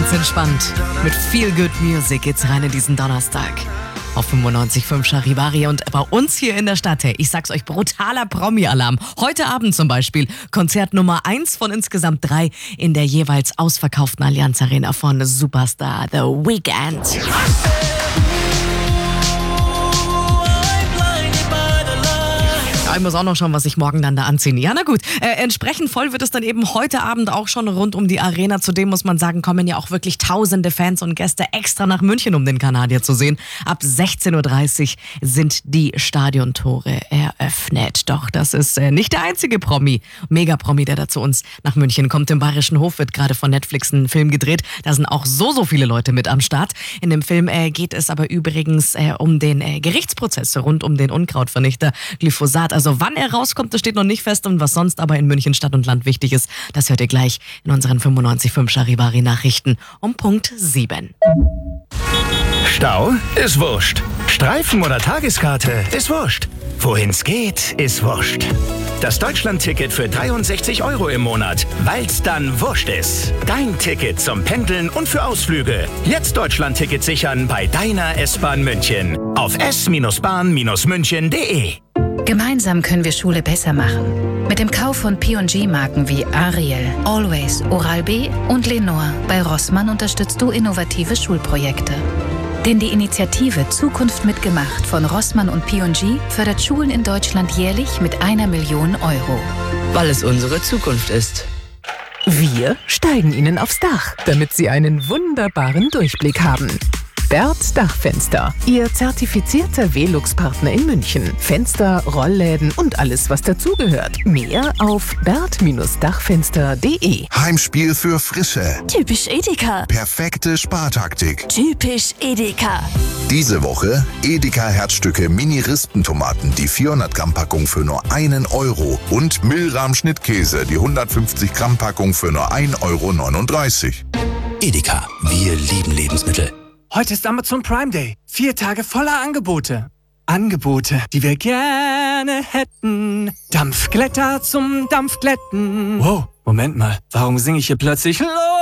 Ganz entspannt. Mit Feel Good Music geht's rein in diesen Donnerstag. Auf 95.5 Charivari und bei uns hier in der Stadt, hey, ich sag's euch, brutaler Promi-Alarm. Heute Abend zum Beispiel Konzert Nummer 1 von insgesamt 3 in der jeweils ausverkauften Allianz Arena von Superstar The Weeknd. Ich muss auch noch schauen, was ich morgen dann da anziehe. Ja, na gut. Entsprechend voll wird es dann eben heute Abend auch schon rund um die Arena. Zudem muss man sagen, kommen ja auch wirklich tausende Fans und Gäste extra nach München, um den Kanadier zu sehen. Ab 16.30 Uhr sind die Stadiontore eröffnet. Doch das ist nicht der einzige Mega-Promi, der da zu uns nach München kommt. Im Bayerischen Hof wird gerade von Netflix ein Film gedreht. Da sind auch so viele Leute mit am Start. In dem Film geht es aber übrigens um den Gerichtsprozess rund um den Unkrautvernichter Glyphosat. Also wann er rauskommt, das steht noch nicht fest und was sonst aber in München Stadt und Land wichtig ist, das hört ihr gleich in unseren 95.5 Charivari Nachrichten um Punkt 7. Stau ist wurscht. Streifen oder Tageskarte ist wurscht. Wohin's geht, ist wurscht. Das Deutschland-Ticket für 63 € im Monat, weil's dann wurscht ist. Dein Ticket zum Pendeln und für Ausflüge. Jetzt Deutschland-Ticket sichern bei deiner S-Bahn München. Auf s-bahn-münchen.de. Gemeinsam können wir Schule besser machen. Mit dem Kauf von P&G-Marken wie Ariel, Always, Oral-B und Lenore bei Rossmann unterstützt du innovative Schulprojekte. Denn die Initiative Zukunft mitgemacht von Rossmann und P&G fördert Schulen in Deutschland jährlich mit 1 Million €. Weil es unsere Zukunft ist. Wir steigen Ihnen aufs Dach, damit Sie einen wunderbaren Durchblick haben. Berth Dachfenster, Ihr zertifizierter Velux-Partner in München. Fenster, Rollläden und alles, was dazugehört. Mehr auf berth-dachfenster.de. Heimspiel für Frische. Typisch Edeka. Perfekte Spartaktik. Typisch Edeka. Diese Woche Edeka Herzstücke Mini-Rispentomaten, die 400 Gramm Packung für nur 1 € und Milram Schnittkäse, die 150 Gramm Packung für nur 1,39 €. Edeka, wir lieben Lebensmittel. Heute ist Amazon Prime Day. 4 Tage voller Angebote. Angebote, die wir gerne hätten. Dampfglätter zum Dampfglätten. Wow, Moment mal. Warum singe ich hier plötzlich Los?